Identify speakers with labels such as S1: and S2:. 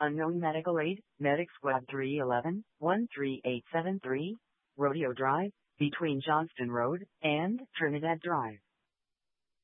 S1: Unknown medical aid, Medic Squad 311, 13873, Rodeo Drive, between Johnston Road and Trinidad Drive.